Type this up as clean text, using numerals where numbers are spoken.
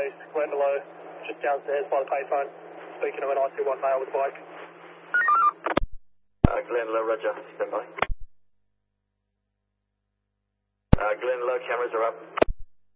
southeast, Glendalough, just downstairs by the payphone, speaking to an I21 male with a bike. Glendalough, roger, stand by. Glendalough, cameras are up.